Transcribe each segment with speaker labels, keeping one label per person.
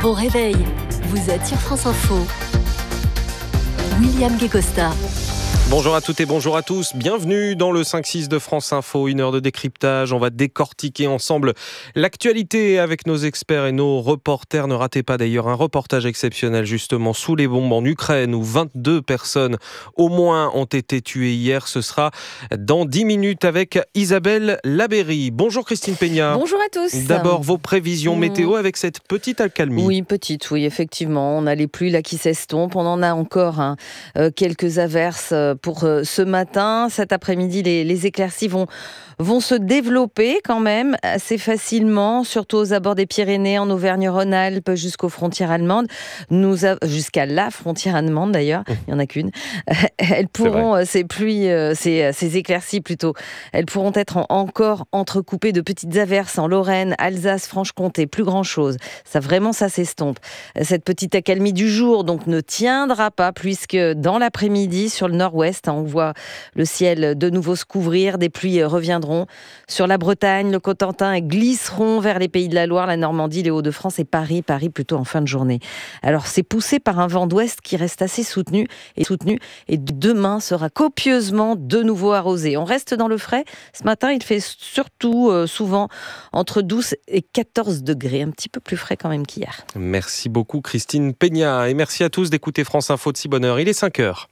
Speaker 1: Bon réveil, vous êtes sur France Info. William Guécosta.
Speaker 2: Bonjour à toutes et bonjour à tous, bienvenue dans le 5-6 de France Info, une heure de décryptage. On va décortiquer ensemble l'actualité avec nos experts et nos reporters. Ne ratez pas d'ailleurs un reportage exceptionnel justement sous les bombes en Ukraine où 22 personnes au moins ont été tuées hier. Ce sera dans 10 minutes avec Isabelle Labeyrie. Bonjour Christine Peña.
Speaker 3: Bonjour à tous.
Speaker 2: D'abord vos prévisions météo avec cette petite accalmie.
Speaker 3: Oui, effectivement. On a les pluies là qui s'estompent. On en a encore quelques averses pour ce matin. Cet après-midi, les éclaircies vont se développer quand même assez facilement, surtout aux abords des Pyrénées, en Auvergne-Rhône-Alpes, jusqu'aux frontières allemandes. Jusqu'à la frontière allemande d'ailleurs, il n'y en a qu'une. Elles pourront, ces pluies, ces éclaircies plutôt, elles pourront être encore entrecoupées de petites averses en Lorraine, Alsace, Franche-Comté, plus grand-chose. Ça s'estompe. Cette petite accalmie du jour donc ne tiendra pas puisque dans l'après-midi, sur le nord-ouest, on voit le ciel de nouveau se couvrir, des pluies reviendront sur la Bretagne, le Cotentin glisseront vers les Pays de la Loire, la Normandie, les Hauts-de-France et Paris plutôt en fin de journée. Alors c'est poussé par un vent d'ouest qui reste assez soutenu et demain sera copieusement de nouveau arrosé. On reste dans le frais. Ce matin, il fait surtout souvent entre 12 et 14 degrés, un petit peu plus frais quand même qu'hier.
Speaker 2: Merci beaucoup Christine Peña et merci à tous d'écouter France Info de si bonne heure. Il est 5h.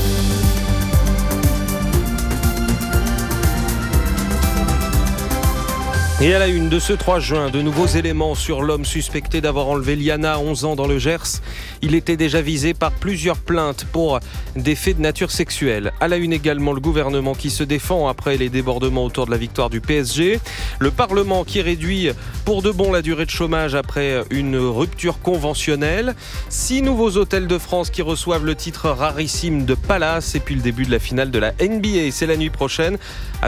Speaker 2: Et à la une de ce 3 juin, de nouveaux éléments sur l'homme suspecté d'avoir enlevé Liana, 11 ans, dans le Gers. Il était déjà visé par plusieurs plaintes pour des faits de nature sexuelle. À la une également, le gouvernement qui se défend après les débordements autour de la victoire du PSG. Le Parlement qui réduit pour de bon la durée de chômage après une rupture conventionnelle. 6 nouveaux hôtels de France qui reçoivent le titre rarissime de Palace. Et puis le début de la finale de la NBA, c'est la nuit prochaine.